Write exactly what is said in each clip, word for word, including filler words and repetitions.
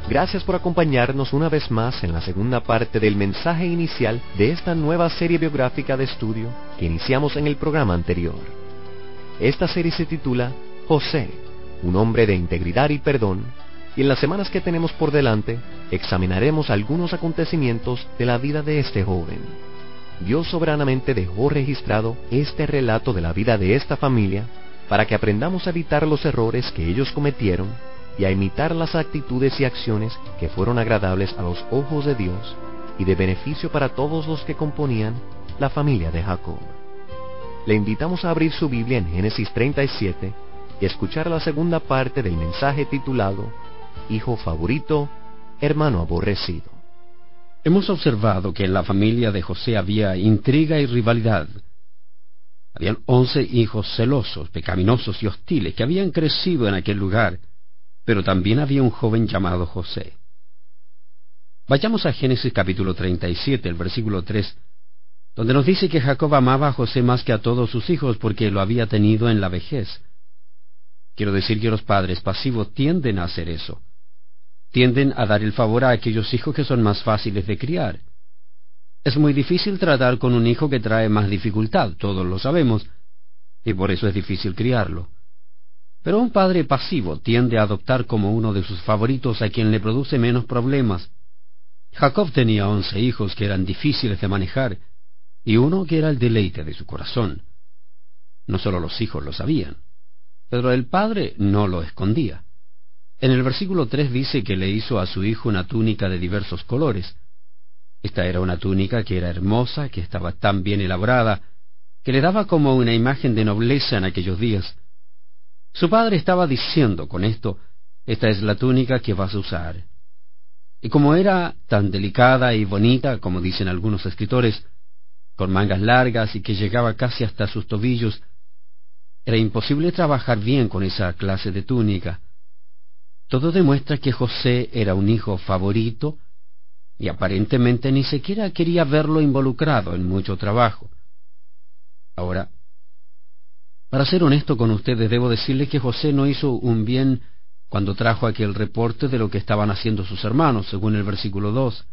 Gracias por acompañarnos una vez más en la segunda parte del mensaje inicial de esta nueva serie biográfica de estudio que iniciamos en el programa anterior. Esta serie se titula José, un hombre de integridad y perdón, y en las semanas que tenemos por delante examinaremos algunos acontecimientos de la vida de este joven. Dios soberanamente dejó registrado este relato de la vida de esta familia para que aprendamos a evitar los errores que ellos cometieron y a imitar las actitudes y acciones que fueron agradables a los ojos de Dios y de beneficio para todos los que componían la familia de Jacob. Le invitamos a abrir su Biblia en Génesis treinta y siete y escuchar la segunda parte del mensaje titulado Hijo favorito, hermano aborrecido. Hemos observado que en la familia de José había intriga y rivalidad. Habían once hijos celosos, pecaminosos y hostiles que habían crecido en aquel lugar, pero también había un joven llamado José. Vayamos a Génesis capítulo treinta y siete, el versículo tres, donde nos dice que Jacob amaba a José más que a todos sus hijos porque lo había tenido en la vejez. Quiero decir que los padres pasivos tienden a hacer eso. Tienden a dar el favor a aquellos hijos que son más fáciles de criar. Es muy difícil tratar con un hijo que trae más dificultad, todos lo sabemos, y por eso es difícil criarlo. Pero un padre pasivo tiende a adoptar como uno de sus favoritos a quien le produce menos problemas. Jacob tenía once hijos que eran difíciles de manejar, y uno que era el deleite de su corazón. No solo los hijos lo sabían, pero el padre no lo escondía. En el versículo tres dice que le hizo a su hijo una túnica de diversos colores. Esta era una túnica que era hermosa, que estaba tan bien elaborada, que le daba como una imagen de nobleza en aquellos días. Su padre estaba diciendo con esto, esta es la túnica que vas a usar. Y como era tan delicada y bonita, como dicen algunos escritores, con mangas largas y que llegaba casi hasta sus tobillos, era imposible trabajar bien con esa clase de túnica. Todo demuestra que José era un hijo favorito y aparentemente ni siquiera quería verlo involucrado en mucho trabajo. Ahora, para ser honesto con ustedes, debo decirles que José no hizo un bien cuando trajo aquel reporte de lo que estaban haciendo sus hermanos, según el versículo dos.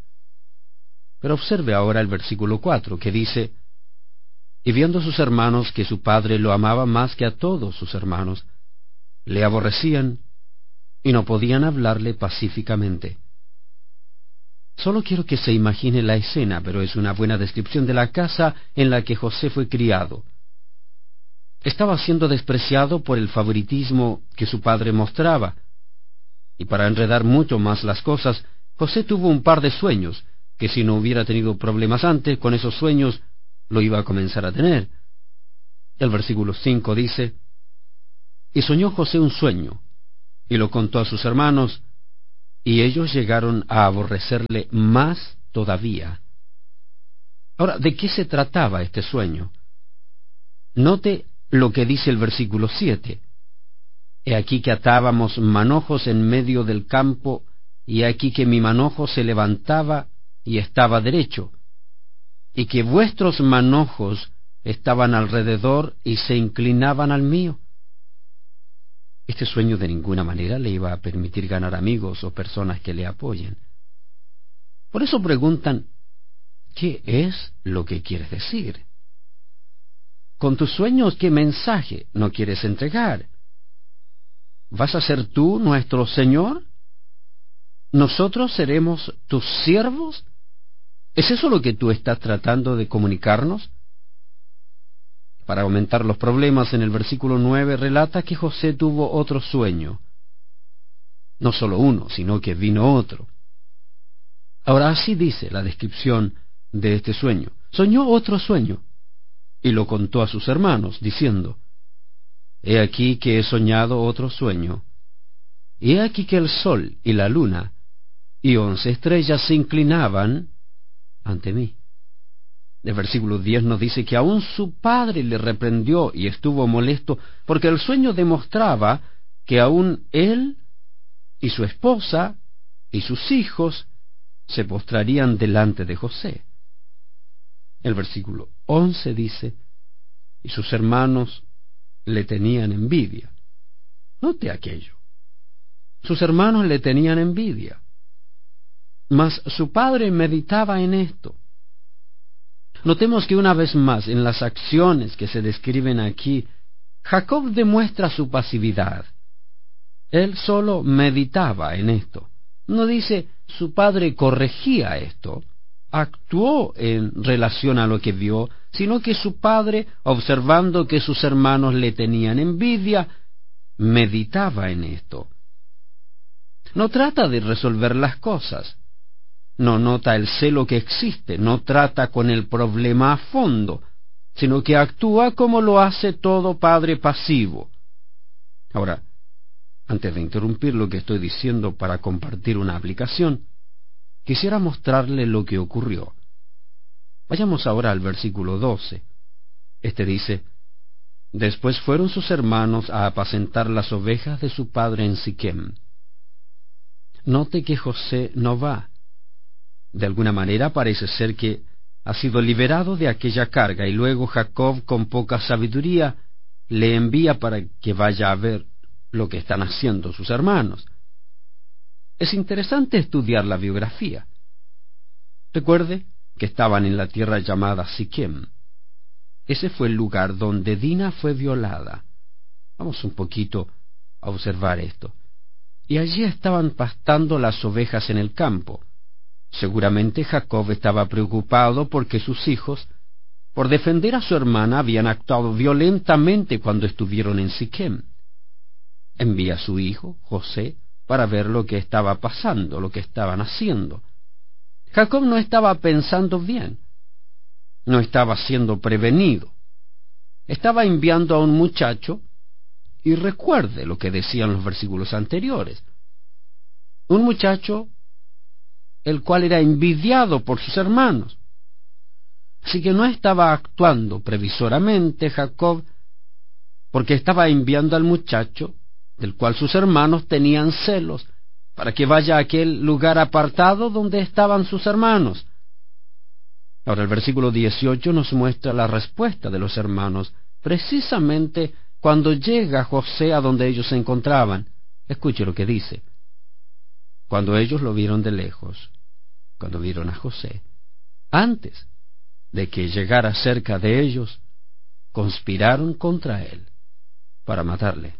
Pero observe ahora el versículo cuatro, que dice, y viendo sus hermanos que su padre lo amaba más que a todos sus hermanos, le aborrecían y no podían hablarle pacíficamente. Solo quiero que se imagine la escena, pero es una buena descripción de la casa en la que José fue criado. Estaba siendo despreciado por el favoritismo que su padre mostraba. Y para enredar mucho más las cosas, José tuvo un par de sueños, que si no hubiera tenido problemas antes, con esos sueños lo iba a comenzar a tener. El versículo cinco dice, y soñó José un sueño, y lo contó a sus hermanos, y ellos llegaron a aborrecerle más todavía. Ahora, ¿de qué se trataba este sueño? Note lo que dice el versículo siete. He aquí que atábamos manojos en medio del campo, y he aquí que mi manojo se levantaba y estaba derecho, y que vuestros manojos estaban alrededor y se inclinaban al mío. Este sueño de ninguna manera le iba a permitir ganar amigos o personas que le apoyen. Por eso preguntan, ¿qué es lo que quieres decir? Con tus sueños, ¿qué mensaje no quieres entregar? ¿Vas a ser tú nuestro Señor? ¿Nosotros seremos tus siervos? ¿Es eso lo que tú estás tratando de comunicarnos? Para aumentar los problemas, en el versículo nueve relata que José tuvo otro sueño. No solo uno, sino que vino otro. Ahora así dice la descripción de este sueño. Soñó otro sueño, y lo contó a sus hermanos, diciendo, he aquí que he soñado otro sueño, y he aquí que el sol y la luna y once estrellas se inclinaban ante mí. El versículo diez nos dice que aún su padre le reprendió y estuvo molesto, porque el sueño demostraba que aún él y su esposa y sus hijos se postrarían delante de José. El versículo once dice, y sus hermanos le tenían envidia. Note aquello. Sus hermanos le tenían envidia. Mas su padre meditaba en esto. Notemos que una vez más, en las acciones que se describen aquí, Jacob demuestra su pasividad. Él solo meditaba en esto. No dice su padre corregía esto, actuó en relación a lo que vio, sino que su padre, observando que sus hermanos le tenían envidia, meditaba en esto. No trata de resolver las cosas, no nota el celo que existe, no trata con el problema a fondo, sino que actúa como lo hace todo padre pasivo. Ahora, antes de interrumpir lo que estoy diciendo para compartir una aplicación, quisiera mostrarle lo que ocurrió. Vayamos ahora al versículo doce. Este dice: Después fueron sus hermanos a apacentar las ovejas de su padre en Siquem. Note que José no va. De alguna manera parece ser que ha sido liberado de aquella carga, y luego Jacob, con poca sabiduría, le envía para que vaya a ver lo que están haciendo sus hermanos. Es interesante estudiar la biografía. Recuerde que estaban en la tierra llamada Siquem. Ese fue el lugar donde Dina fue violada. Vamos un poquito a observar esto. Y allí estaban pastando las ovejas en el campo. Seguramente Jacob estaba preocupado porque sus hijos, por defender a su hermana, habían actuado violentamente cuando estuvieron en Siquem. Envía a su hijo, José, para ver lo que estaba pasando, lo que estaban haciendo. Jacob no estaba pensando bien, no estaba siendo prevenido. Estaba enviando a un muchacho, y recuerde lo que decían los versículos anteriores. Un muchacho el cual era envidiado por sus hermanos. Así que no estaba actuando previsoramente Jacob, porque estaba enviando al muchacho, del cual sus hermanos tenían celos, para que vaya a aquel lugar apartado donde estaban sus hermanos. Ahora el versículo dieciocho nos muestra la respuesta de los hermanos, precisamente cuando llega José a donde ellos se encontraban. Escuche lo que dice. Cuando ellos lo vieron de lejos, cuando vieron a José, antes de que llegara cerca de ellos, conspiraron contra él para matarle.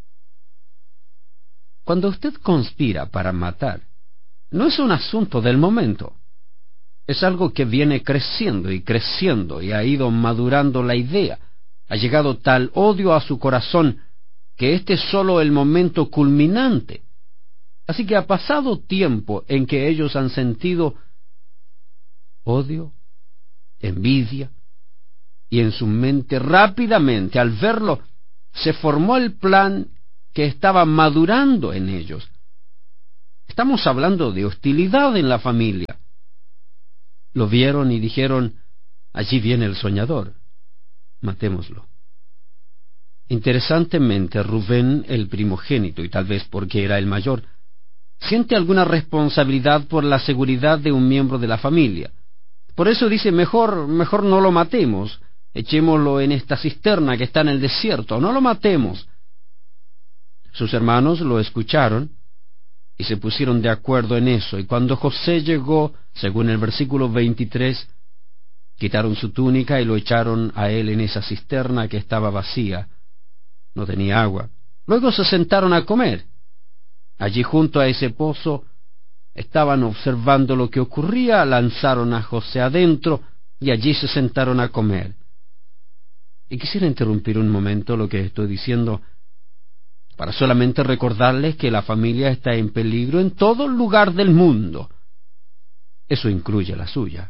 Cuando usted conspira para matar, no es un asunto del momento. Es algo que viene creciendo y creciendo y ha ido madurando la idea. Ha llegado tal odio a su corazón que este es solo el momento culminante. Así que ha pasado tiempo en que ellos han sentido odio, envidia, y en su mente rápidamente, al verlo, se formó el plan que estaba madurando en ellos. Estamos hablando de hostilidad en la familia. Lo vieron y dijeron: allí viene el soñador, matémoslo. Interesantemente, Rubén, el primogénito, y tal vez porque era el mayor, siente alguna responsabilidad por la seguridad de un miembro de la familia. Por eso dice: mejor, mejor no lo matemos, echémoslo en esta cisterna que está en el desierto, no lo matemos. Sus hermanos lo escucharon y se pusieron de acuerdo en eso, y cuando José llegó, según el versículo veintitrés, quitaron su túnica y lo echaron a él en esa cisterna que estaba vacía, no tenía agua. Luego se sentaron a comer. Allí junto a ese pozo estaban observando lo que ocurría, lanzaron a José adentro y allí se sentaron a comer. Y quisiera interrumpir un momento lo que estoy diciendo para solamente recordarles que la familia está en peligro en todo lugar del mundo. Eso incluye la suya.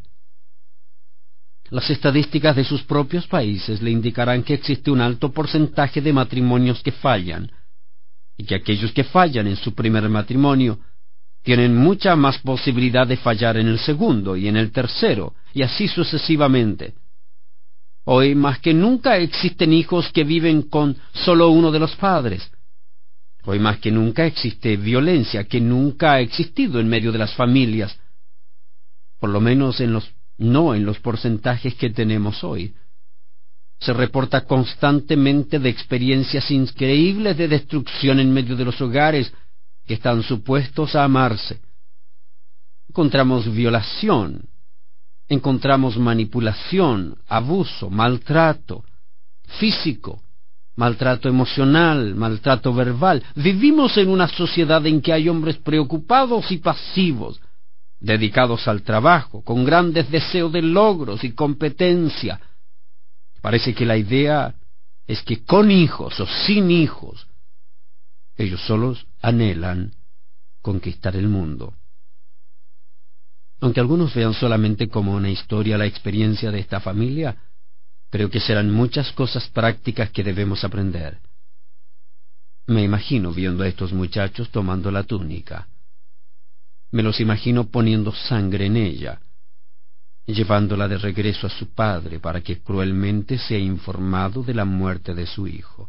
Las estadísticas de sus propios países le indicarán que existe un alto porcentaje de matrimonios que fallan, y que aquellos que fallan en su primer matrimonio tienen mucha más posibilidad de fallar en el segundo y en el tercero, y así sucesivamente. Hoy más que nunca existen hijos que viven con solo uno de los padres. Hoy más que nunca existe violencia que nunca ha existido en medio de las familias, por lo menos en los, no en los porcentajes que tenemos hoy. Se reporta constantemente de experiencias increíbles de destrucción en medio de los hogares que están supuestos a amarse. encontramos violación, encontramos manipulación, abuso, maltrato físico, maltrato emocional, maltrato verbal. Vivimos en una sociedad en que hay hombres preocupados y pasivos, dedicados al trabajo, con grandes deseos de logros y competencia. Parece que la idea es que con hijos o sin hijos, ellos solos anhelan conquistar el mundo. Aunque algunos vean solamente como una historia la experiencia de esta familia, creo que serán muchas cosas prácticas que debemos aprender. Me imagino viendo a estos muchachos tomando la túnica. Me los imagino poniendo sangre en ella, llevándola de regreso a su padre para que cruelmente sea informado de la muerte de su hijo.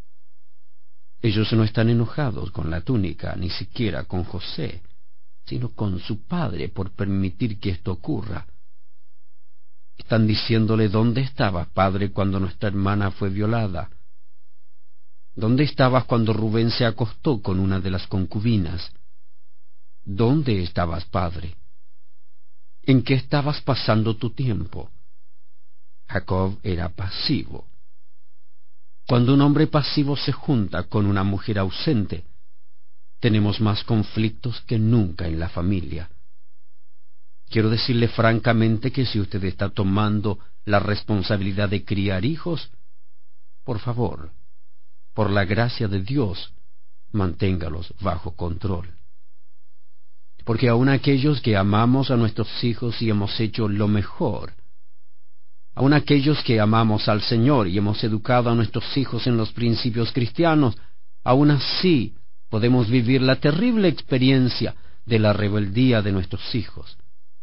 Ellos no están enojados con la túnica, ni siquiera con José, sino con su padre por permitir que esto ocurra. Están diciéndole: ¿dónde estabas, padre, cuando nuestra hermana fue violada? ¿Dónde estabas cuando Rubén se acostó con una de las concubinas? ¿Dónde estabas, padre? ¿En qué estabas pasando tu tiempo? Jacob era pasivo. Cuando un hombre pasivo se junta con una mujer ausente, tenemos más conflictos que nunca en la familia. Quiero decirle francamente que si usted está tomando la responsabilidad de criar hijos, por favor, por la gracia de Dios, manténgalos bajo control. Porque aun aquellos que amamos a nuestros hijos y hemos hecho lo mejor, aun aquellos que amamos al Señor y hemos educado a nuestros hijos en los principios cristianos, aun así podemos vivir la terrible experiencia de la rebeldía de nuestros hijos.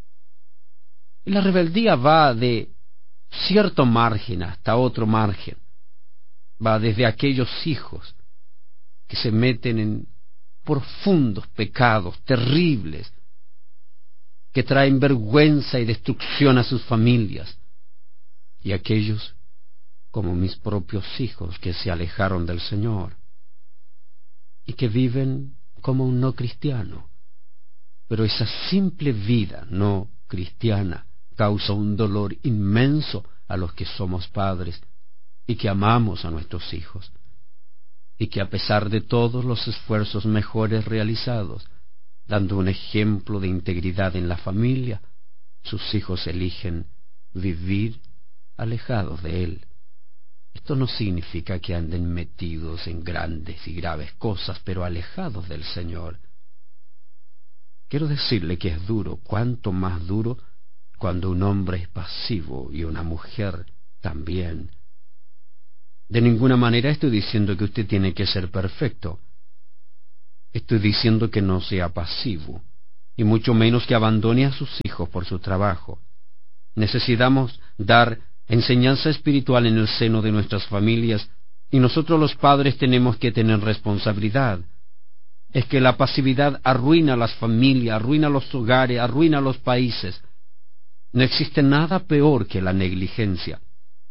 Y la rebeldía va de cierto margen hasta otro margen. Va desde aquellos hijos que se meten en profundos pecados terribles, que traen vergüenza y destrucción a sus familias, y aquellos como mis propios hijos que se alejaron del Señor y que viven como un no cristiano. Pero esa simple vida no cristiana causa un dolor inmenso a los que somos padres y que amamos a nuestros hijos, y que a pesar de todos los esfuerzos mejores realizados, dando un ejemplo de integridad en la familia, sus hijos eligen vivir alejados de Él. Esto no significa que anden metidos en grandes y graves cosas, pero alejados del Señor. Quiero decirle que es duro, cuanto más duro, cuando un hombre es pasivo y una mujer también. De ninguna manera estoy diciendo que usted tiene que ser perfecto. Estoy diciendo que no sea pasivo, y mucho menos que abandone a sus hijos por su trabajo. Necesitamos dar enseñanza espiritual en el seno de nuestras familias, y nosotros los padres tenemos que tener responsabilidad. Es que la pasividad arruina las familias, arruina los hogares, arruina los países. No existe nada peor que la negligencia.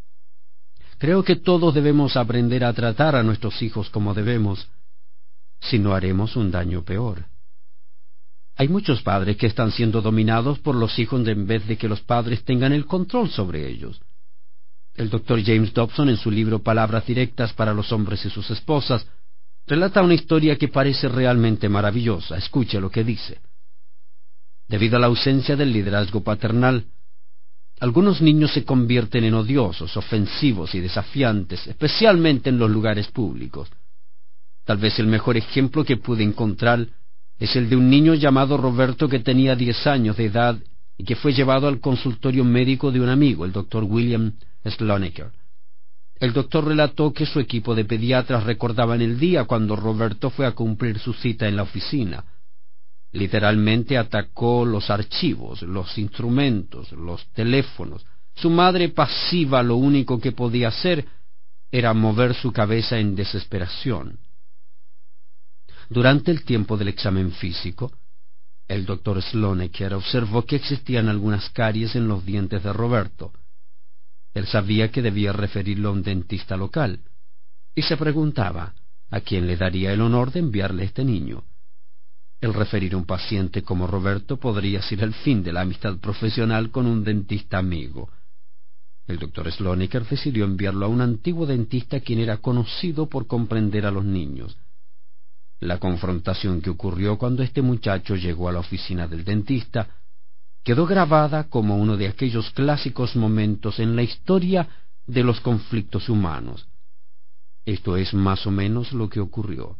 Creo que todos debemos aprender a tratar a nuestros hijos como debemos, si no haremos un daño peor. Hay muchos padres que están siendo dominados por los hijos en vez de que los padres tengan el control sobre ellos. El doctor James Dobson, en su libro Palabras directas para los hombres y sus esposas, relata una historia que parece realmente maravillosa. Escuche lo que dice. Debido a la ausencia del liderazgo paternal, algunos niños se convierten en odiosos, ofensivos y desafiantes, especialmente en los lugares públicos. Tal vez el mejor ejemplo que pude encontrar es el de un niño llamado Roberto que tenía diez años de edad y que fue llevado al consultorio médico de un amigo, el doctor William Sloneker. El doctor relató que su equipo de pediatras recordaban el día cuando Roberto fue a cumplir su cita en la oficina. Literalmente atacó los archivos, los instrumentos, los teléfonos. Su madre pasiva lo único que podía hacer era mover su cabeza en desesperación. Durante el tiempo del examen físico, el doctor Sloneker observó que existían algunas caries en los dientes de Roberto. Él sabía que debía referirlo a un dentista local, y se preguntaba a quién le daría el honor de enviarle a este niño. El referir a un paciente como Roberto podría ser el fin de la amistad profesional con un dentista amigo. El doctor Sloneker decidió enviarlo a un antiguo dentista quien era conocido por comprender a los niños. La confrontación que ocurrió cuando este muchacho llegó a la oficina del dentista quedó grabada como uno de aquellos clásicos momentos en la historia de los conflictos humanos. Esto es más o menos lo que ocurrió.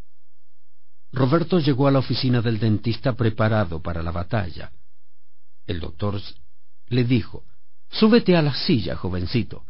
Roberto llegó a la oficina del dentista preparado para la batalla. El doctor le dijo: «Súbete a la silla, jovencito».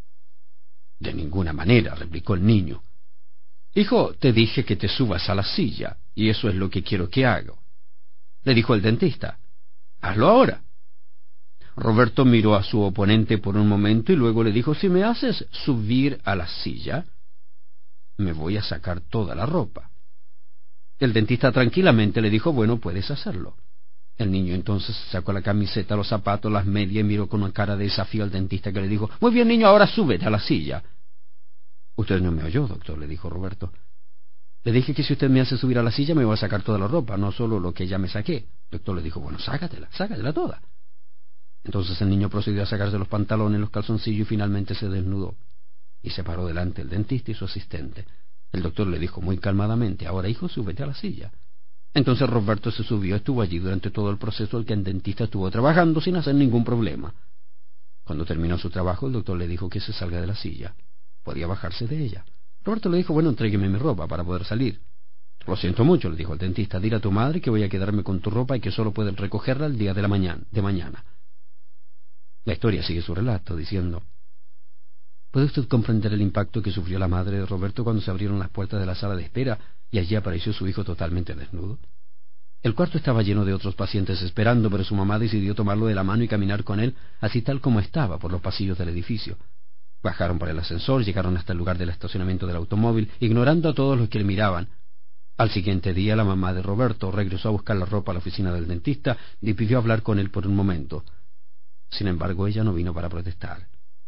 «De ninguna manera», replicó el niño. «Hijo, te dije que te subas a la silla, y eso es lo que quiero que haga», le dijo el dentista. «Hazlo ahora». Roberto miró a su oponente por un momento y luego le dijo: «Si me haces subir a la silla, me voy a sacar toda la ropa». El dentista tranquilamente le dijo: «Bueno, puedes hacerlo». El niño entonces sacó la camiseta, los zapatos, las medias y miró con una cara de desafío al dentista, que le dijo: «Muy bien, niño, ahora súbete a la silla». «Usted no me oyó, doctor», le dijo Roberto. «Le dije que si usted me hace subir a la silla me voy a sacar toda la ropa, no solo lo que ya me saqué». El doctor le dijo: «Bueno, sácatela, sácatela toda». Entonces el niño procedió a sacarse los pantalones, los calzoncillos y finalmente se desnudó y se paró delante del dentista y su asistente. El doctor le dijo muy calmadamente: «Ahora, hijo, súbete a la silla». Entonces Roberto se subió, estuvo allí durante todo el proceso el que el dentista estuvo trabajando sin hacer ningún problema. Cuando terminó su trabajo, el doctor le dijo que se salga de la silla. Podía bajarse de ella. Roberto le dijo: «Bueno, entrégueme mi ropa para poder salir». «Lo siento mucho», le dijo el dentista, «dile a tu madre que voy a quedarme con tu ropa y que solo pueden recogerla el día de la mañana, de mañana». La historia sigue su relato diciendo: ¿puede usted comprender el impacto que sufrió la madre de Roberto cuando se abrieron las puertas de la sala de espera y allí apareció su hijo totalmente desnudo? El cuarto estaba lleno de otros pacientes esperando, pero su mamá decidió tomarlo de la mano y caminar con él, así tal como estaba, por los pasillos del edificio. Bajaron por el ascensor, llegaron hasta el lugar del estacionamiento del automóvil, ignorando a todos los que le miraban. Al siguiente día, la mamá de Roberto regresó a buscar la ropa a la oficina del dentista y pidió hablar con él por un momento. Sin embargo, ella no vino para protestar.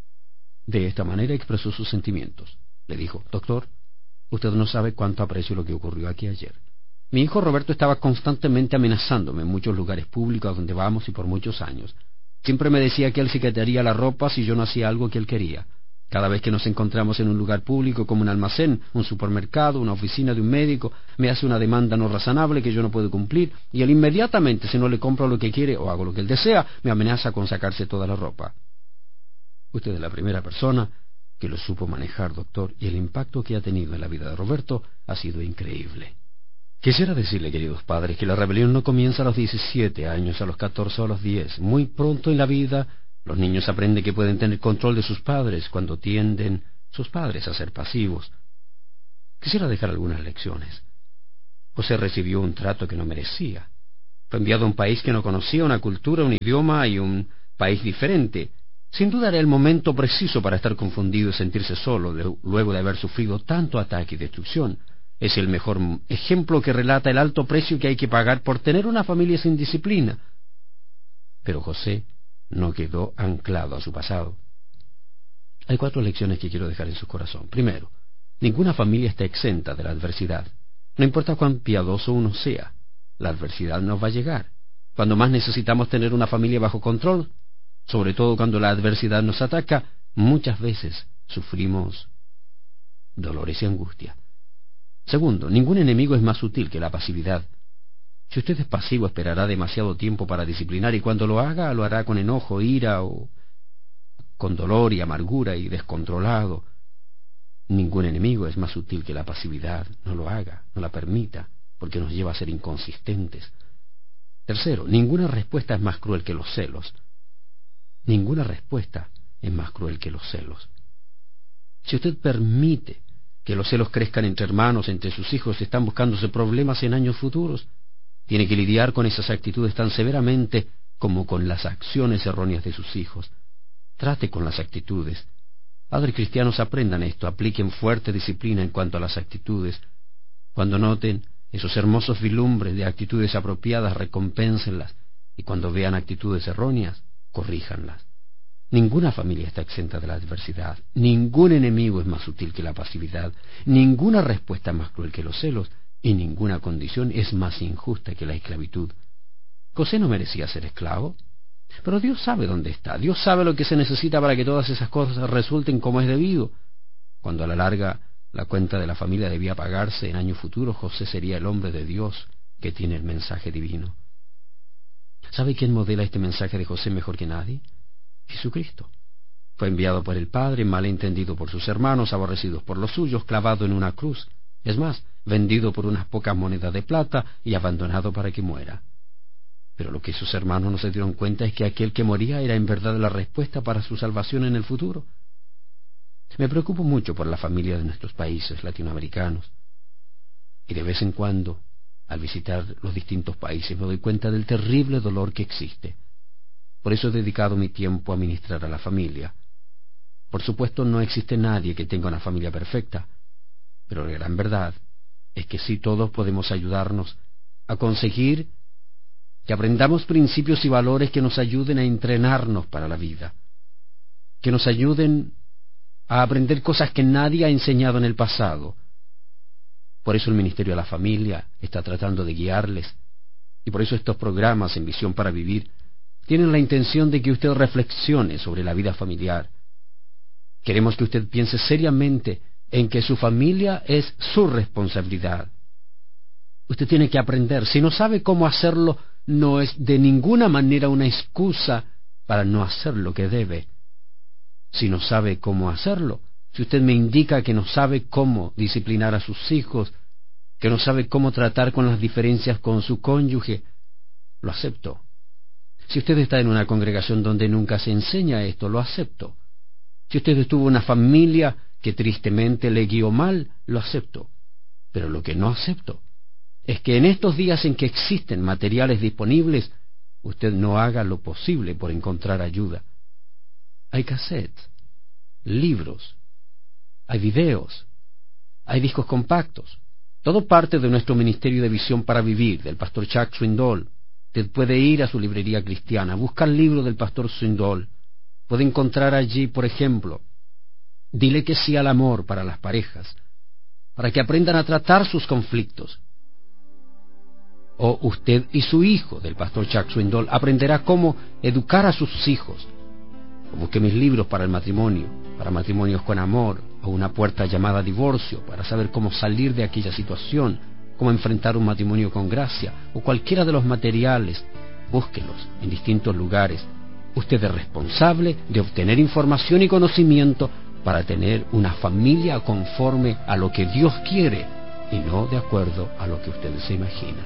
De esta manera expresó sus sentimientos. Le dijo: «Doctor, usted no sabe cuánto aprecio lo que ocurrió aquí ayer. Mi hijo Roberto estaba constantemente amenazándome en muchos lugares públicos a donde vamos y por muchos años. Siempre me decía que él se quitaría la ropa si yo no hacía algo que él quería. Cada vez que nos encontramos en un lugar público como un almacén, un supermercado, una oficina de un médico, me hace una demanda no razonable que yo no puedo cumplir, y él inmediatamente, si no le compro lo que quiere o hago lo que él desea, me amenaza con sacarse toda la ropa». Usted es la primera persona que lo supo manejar, doctor, y el impacto que ha tenido en la vida de Roberto ha sido increíble. Quisiera decirle, queridos padres, que la rebelión no comienza a los diecisiete años, a los catorce o a los diez. Muy pronto en la vida, los niños aprenden que pueden tener control de sus padres cuando tienden sus padres a ser pasivos. Quisiera dejar algunas lecciones. José recibió un trato que no merecía. Fue enviado a un país que no conocía, una cultura, un idioma y un país diferente. Sin duda era el momento preciso para estar confundido y sentirse solo, de, luego de haber sufrido tanto ataque y destrucción. Es el mejor ejemplo que relata el alto precio que hay que pagar por tener una familia sin disciplina. Pero José no quedó anclado a su pasado. Hay cuatro lecciones que quiero dejar en su corazón. Primero, ninguna familia está exenta de la adversidad. No importa cuán piadoso uno sea, la adversidad nos va a llegar. Cuando más necesitamos tener una familia bajo control, sobre todo cuando la adversidad nos ataca, muchas veces sufrimos dolores y angustia. Segundo, ningún enemigo es más sutil que la pasividad. Si usted es pasivo, esperará demasiado tiempo para disciplinar, y cuando lo haga, lo hará con enojo, ira o con dolor y amargura y descontrolado. Ningún enemigo es más sutil que la pasividad. No lo haga, no la permita, porque nos lleva a ser inconsistentes. Tercero, ninguna respuesta es más cruel que los celos. Ninguna respuesta es más cruel que los celos. Si usted permite que los celos crezcan entre hermanos, entre sus hijos, están buscándose problemas en años futuros. Tiene que lidiar con esas actitudes tan severamente como con las acciones erróneas de sus hijos. Trate con las actitudes. Padres cristianos, aprendan esto, apliquen fuerte disciplina en cuanto a las actitudes. Cuando noten esos hermosos vislumbres de actitudes apropiadas, recompénsenlas, y cuando vean actitudes erróneas, corríjanlas. Ninguna familia está exenta de la adversidad. Ningún enemigo es más sutil que la pasividad. Ninguna respuesta es más cruel que los celos. y ninguna condición es más injusta que la esclavitud. José no merecía ser esclavo, pero Dios sabe dónde está. Dios sabe lo que se necesita para que todas esas cosas resulten como es debido. Cuando a la larga la cuenta de la familia debía pagarse en años futuros, José sería el hombre de Dios que tiene el mensaje divino. ¿Sabe quién modela este mensaje de José mejor que nadie? Jesucristo. Fue enviado por el Padre, malentendido por sus hermanos, aborrecidos por los suyos, clavado en una cruz. Es más, vendido por unas pocas monedas de plata y abandonado para que muera. Pero lo que sus hermanos no se dieron cuenta es que aquel que moría era en verdad la respuesta para su salvación en el futuro. Me preocupo mucho por la familia de nuestros países latinoamericanos. Y de vez en cuando, al visitar los distintos países, me doy cuenta del terrible dolor que existe. Por eso he dedicado mi tiempo a ministrar a la familia. Por supuesto, no existe nadie que tenga una familia perfecta, pero la gran verdad es que sí todos podemos ayudarnos a conseguir que aprendamos principios y valores que nos ayuden a entrenarnos para la vida, que nos ayuden a aprender cosas que nadie ha enseñado en el pasado. Por eso el Ministerio de la Familia está tratando de guiarles, y por eso estos programas en Visión para Vivir tienen la intención de que usted reflexione sobre la vida familiar. Queremos que usted piense seriamente en que su familia es su responsabilidad. Usted tiene que aprender. Si no sabe cómo hacerlo, no es de ninguna manera una excusa para no hacer lo que debe. Si no sabe cómo hacerlo, si usted me indica que no sabe cómo disciplinar a sus hijos, que no sabe cómo tratar con las diferencias con su cónyuge, lo acepto. Si usted está en una congregación donde nunca se enseña esto, lo acepto. Si usted estuvo en una familia que tristemente le guió mal, lo acepto. Pero lo que no acepto es que en estos días en que existen materiales disponibles, usted no haga lo posible por encontrar ayuda. Hay cassettes, libros, hay videos, hay discos compactos. Todo parte de nuestro Ministerio de Visión para Vivir, del pastor Chuck Swindoll. Usted puede ir a su librería cristiana, buscar el libro del pastor Swindoll. Puede encontrar allí, por ejemplo, Dile que sí al amor para las parejas, para que aprendan a tratar sus conflictos. O Usted y su hijo, del pastor Chuck Swindoll, aprenderá cómo educar a sus hijos. O busque mis libros para el matrimonio, para matrimonios con amor, o Una puerta llamada divorcio, para saber cómo salir de aquella situación, cómo enfrentar un matrimonio con gracia, o cualquiera de los materiales. Búsquelos en distintos lugares. Usted es responsable de obtener información y conocimiento para tener una familia conforme a lo que Dios quiere y no de acuerdo a lo que usted se imagina.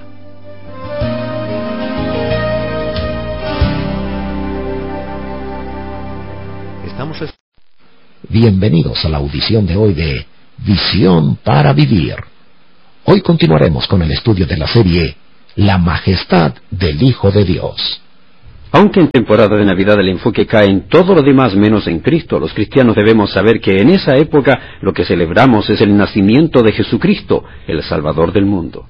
Estamos est- Bienvenidos a la audición de hoy de Visión para Vivir. Hoy continuaremos con el estudio de la serie La Majestad del Hijo de Dios. Aunque en temporada de Navidad el enfoque cae en todo lo demás menos en Cristo, los cristianos debemos saber que en esa época lo que celebramos es el nacimiento de Jesucristo, el Salvador del mundo.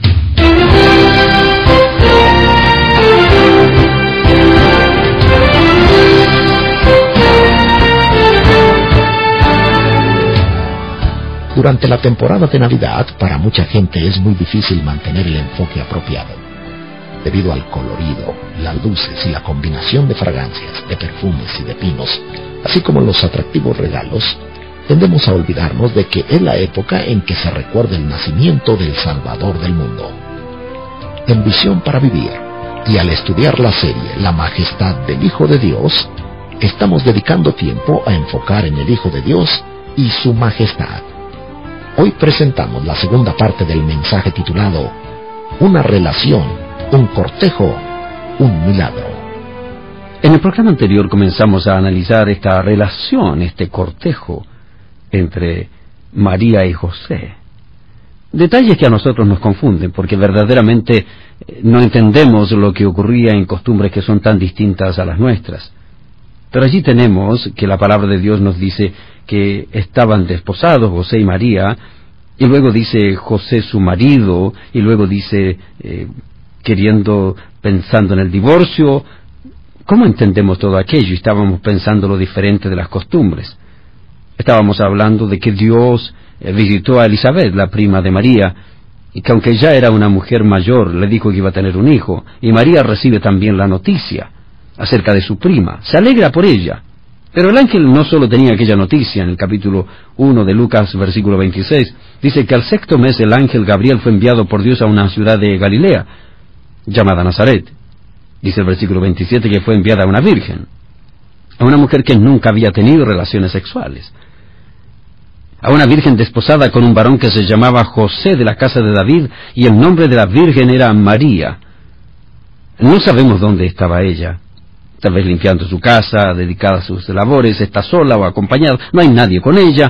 Durante la temporada de Navidad, para mucha gente es muy difícil mantener el enfoque apropiado. Debido al colorido, las luces y la combinación de fragancias, de perfumes y de pinos, así como los atractivos regalos, tendemos a olvidarnos de que es la época en que se recuerda el nacimiento del Salvador del mundo. En Visión para Vivir, y al estudiar la serie La Majestad del Hijo de Dios, estamos dedicando tiempo a enfocar en el Hijo de Dios y su majestad. Hoy presentamos la segunda parte del mensaje titulado Una relación, un cortejo, un milagro. En el programa anterior comenzamos a analizar esta relación, este cortejo entre María y José. Detalles que a nosotros nos confunden, porque verdaderamente no entendemos lo que ocurría en costumbres que son tan distintas a las nuestras. Pero allí tenemos que la palabra de Dios nos dice que estaban desposados José y María, y luego dice José su marido, y luego dice eh, queriendo, pensando en el divorcio. ¿Cómo entendemos todo aquello? Estábamos pensando lo diferente de las costumbres. Estábamos hablando de que Dios eh, visitó a Elizabeth, la prima de María, y que aunque ya era una mujer mayor, le dijo que iba a tener un hijo, y María recibe también la noticia acerca de su prima. Se alegra por ella. Pero el ángel no solo tenía aquella noticia. En el capítulo uno de Lucas, versículo veintiséis, dice que al sexto mes el ángel Gabriel fue enviado por Dios a una ciudad de Galilea, llamada Nazaret. Dice el versículo veintisiete que fue enviada a una virgen, a una mujer que nunca había tenido relaciones sexuales, a una virgen desposada con un varón que se llamaba José, de la casa de David, y el nombre de la virgen era María. No sabemos dónde estaba ella. Tal vez limpiando su casa, dedicada a sus labores, está sola o acompañada. No hay nadie con ella.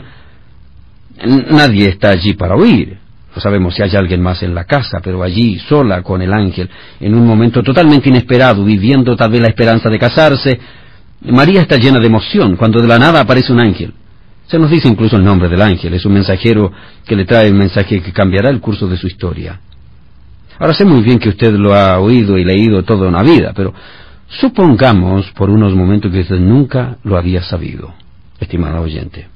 Nadie está allí para oír. No sabemos si hay alguien más en la casa, pero allí, sola con el ángel, en un momento totalmente inesperado, viviendo tal vez la esperanza de casarse, María está llena de emoción cuando de la nada aparece un ángel. Se nos dice incluso el nombre del ángel. Es un mensajero que le trae un mensaje que cambiará el curso de su historia. Ahora, sé muy bien que usted lo ha oído y leído toda una vida, pero supongamos por unos momentos que usted nunca lo había sabido, estimada oyente.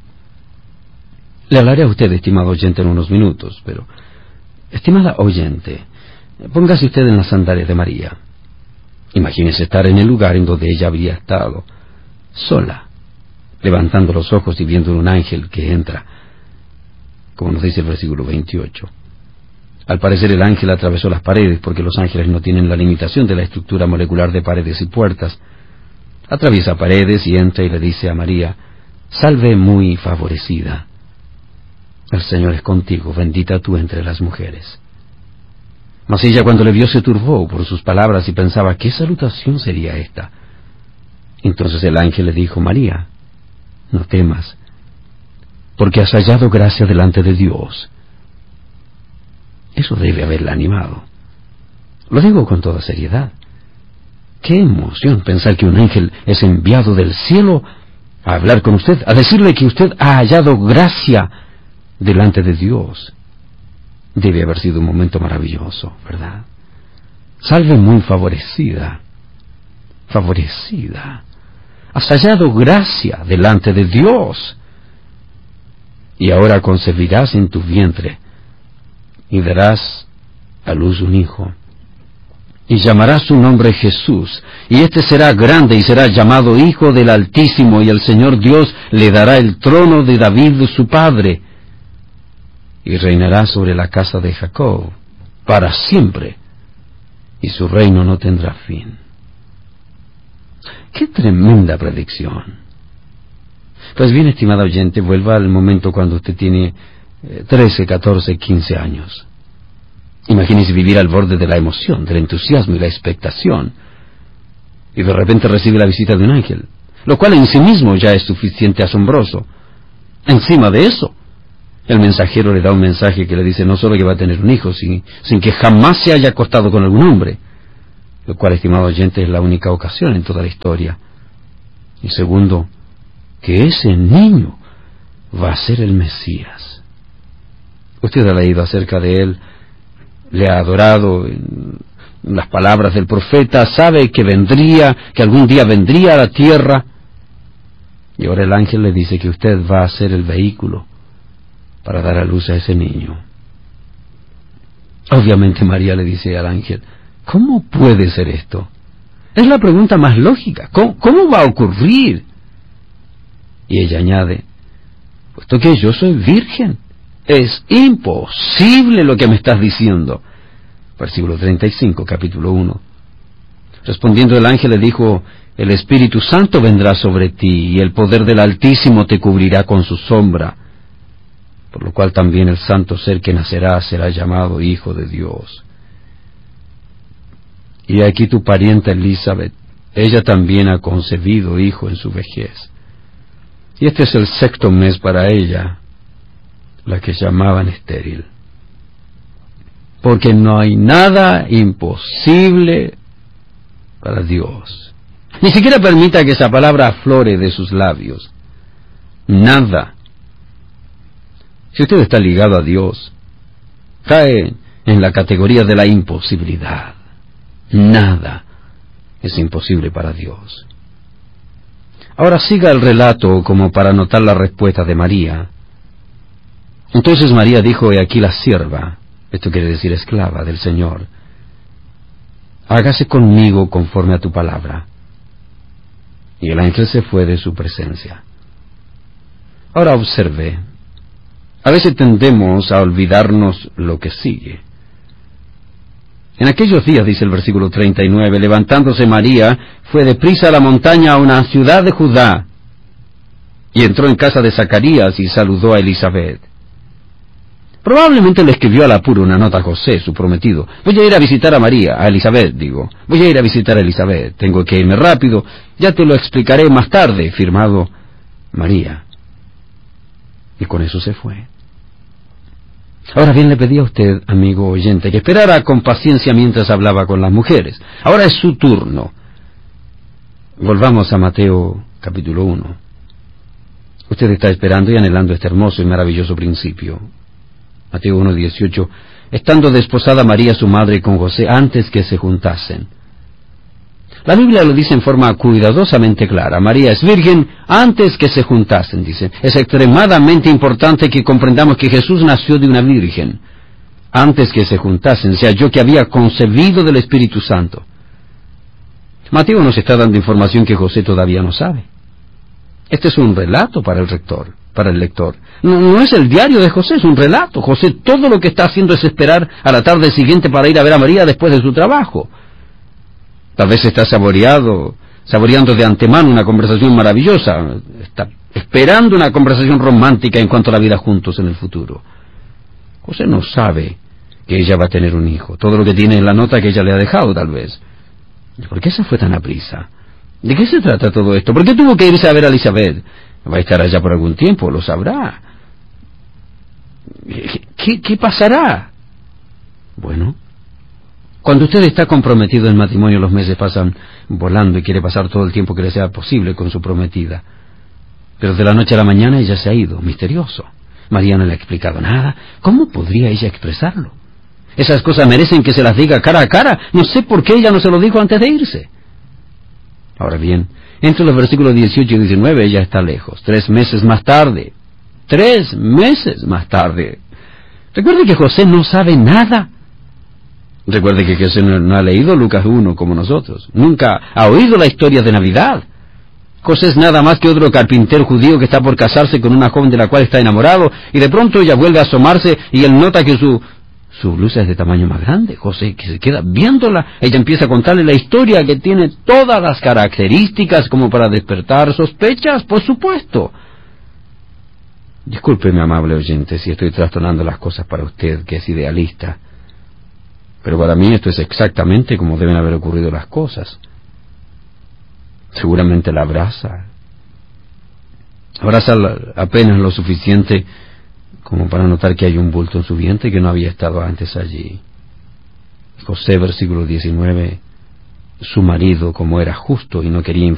Le hablaré a usted, estimado oyente, en unos minutos, pero, estimada oyente, póngase usted en las sandalias de María. Imagínese estar en el lugar en donde ella había estado, sola, levantando los ojos y viendo un ángel que entra, como nos dice el versículo veintiocho. Al parecer el ángel atravesó las paredes, porque los ángeles no tienen la limitación de la estructura molecular de paredes y puertas. Atraviesa paredes y entra y le dice a María: salve muy favorecida. El Señor es contigo, bendita tú entre las mujeres. Mas ella, cuando le vio, se turbó por sus palabras y pensaba: ¿qué salutación sería esta? Entonces el ángel le dijo: María, no temas, porque has hallado gracia delante de Dios. Eso debe haberla animado. Lo digo con toda seriedad. Qué emoción pensar que un ángel es enviado del cielo a hablar con usted, a decirle que usted ha hallado gracia delante de Dios. Debe haber sido un momento maravilloso, ¿verdad? Salve muy favorecida. Favorecida. Has hallado gracia delante de Dios. Y ahora concebirás en tu vientre y darás a luz un hijo, y llamarás su nombre Jesús, y éste será grande y será llamado Hijo del Altísimo, y el Señor Dios le dará el trono de David su padre, y reinará sobre la casa de Jacob para siempre, y su reino no tendrá fin. ¡Qué tremenda predicción! Pues bien, estimada oyente, vuelva al momento cuando usted tiene trece, catorce, quince años. Imagínese vivir al borde de la emoción, del entusiasmo y la expectación, y de repente recibe la visita de un ángel, lo cual en sí mismo ya es suficiente asombroso. Encima de eso, el mensajero le da un mensaje que le dice no solo que va a tener un hijo, sin, sin que jamás se haya acostado con algún hombre, lo cual, estimado oyente, es la única ocasión en toda la historia. Y segundo, que ese niño va a ser el Mesías. Usted ha leído acerca de él, le ha adorado en las palabras del profeta, sabe que vendría, que algún día vendría a la tierra, y ahora el ángel le dice que usted va a ser el vehículo para dar a luz a ese niño. Obviamente María le dice al ángel: ¿cómo puede ser esto? Es la pregunta más lógica. ¿Cómo, cómo va a ocurrir? Y ella añade: puesto que yo soy virgen, es imposible lo que me estás diciendo. Versículo treinta y cinco, capítulo uno. Respondiendo el ángel le dijo: el Espíritu Santo vendrá sobre ti, y el poder del Altísimo te cubrirá con su sombra, por lo cual también el santo ser que nacerá será llamado Hijo de Dios. Y aquí tu parienta Elizabeth, ella también ha concebido hijo en su vejez, y este es el sexto mes para ella, la que llamaban estéril, porque no hay nada imposible para Dios. Ni siquiera permita que esa palabra aflore de sus labios. Nada. Si usted está ligado a Dios, cae en la categoría de la imposibilidad. Nada es imposible para Dios. Ahora siga el relato como para notar la respuesta de María. Entonces María dijo: he aquí la sierva, esto quiere decir esclava del Señor, hágase conmigo conforme a tu palabra. Y el ángel se fue de su presencia. Ahora observe, a veces tendemos a olvidarnos lo que sigue. En aquellos días, dice el versículo treinta y nueve, levantándose María, fue deprisa a la montaña, a una ciudad de Judá, y entró en casa de Zacarías y saludó a Elizabeth. Probablemente le escribió al apuro una nota a José, su prometido. Voy a ir a visitar a María, a Elizabeth, digo. Voy a ir a visitar a Elizabeth. Tengo que irme rápido. Ya te lo explicaré más tarde. Firmado María. Y con eso se fue. Ahora bien, le pedí a usted, amigo oyente, que esperara con paciencia mientras hablaba con las mujeres. Ahora es su turno. Volvamos a Mateo capítulo uno. Usted está esperando y anhelando este hermoso y maravilloso principio. Mateo uno dieciocho, estando desposada María su madre con José antes que se juntasen. La Biblia lo dice en forma cuidadosamente clara. María es virgen antes que se juntasen, dice. Es extremadamente importante que comprendamos que Jesús nació de una virgen antes que se juntasen, se halló que había concebido del Espíritu Santo. Mateo nos está dando información que José todavía no sabe. Este es un relato para el rector, para el lector. No, no es el diario de José, es un relato. José todo lo que está haciendo es esperar a la tarde siguiente para ir a ver a María después de su trabajo. Tal vez está saboreado, saboreando de antemano una conversación maravillosa. Está esperando una conversación romántica en cuanto a la vida juntos en el futuro. José no sabe que ella va a tener un hijo. Todo lo que tiene es la nota que ella le ha dejado, tal vez. ¿Por qué se fue tan aprisa? ¿De qué se trata todo esto? ¿Por qué tuvo que irse a ver a Elizabeth? Va a estar allá por algún tiempo, lo sabrá. ¿Qué, qué, qué pasará? Bueno, cuando usted está comprometido en matrimonio, los meses pasan volando y quiere pasar todo el tiempo que le sea posible con su prometida. Pero de la noche a la mañana ella se ha ido, misterioso. María no le ha explicado nada. ¿Cómo podría ella expresarlo? Esas cosas merecen que se las diga cara a cara. No sé por qué ella no se lo dijo antes de irse. Ahora bien, entre los versículos dieciocho y diecinueve ella está lejos. Tres meses más tarde. Tres meses más tarde. Recuerde que José no sabe nada. Recuerde que José no, no ha leído Lucas uno como nosotros. Nunca ha oído la historia de Navidad. José es nada más que otro carpintero judío que está por casarse con una joven de la cual está enamorado, y de pronto ella vuelve a asomarse y él nota que su... su blusa es de tamaño más grande. José, que se queda viéndola, ella empieza a contarle la historia que tiene todas las características como para despertar sospechas, por supuesto. Discúlpeme, amable oyente, si estoy trastornando las cosas para usted, que es idealista. Pero para mí esto es exactamente como deben haber ocurrido las cosas. Seguramente la abraza. Abraza apenas lo suficiente como para notar que hay un bulto en su vientre que no había estado antes allí. José, versículo diecinueve, su marido, como era justo y no quería